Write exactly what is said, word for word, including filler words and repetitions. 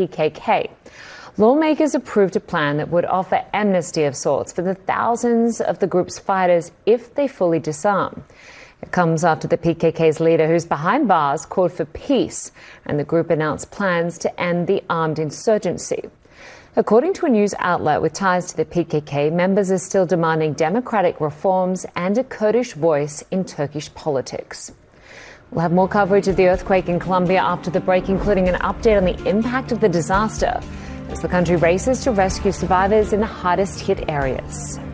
P K K. Lawmakers approved a plan that would offer amnesty of sorts for the thousands of the group's fighters if they fully disarm. It comes after the P K K's leader, who's behind bars, called for peace, and the group announced plans to end the armed insurgency. According to a news outlet with ties to the P K K, members are still demanding democratic reforms and a Kurdish voice in Turkish politics. We'll have more coverage of the earthquake in Colombia after the break, including an update on the impact of the disaster as the country races to rescue survivors in the hardest hit areas.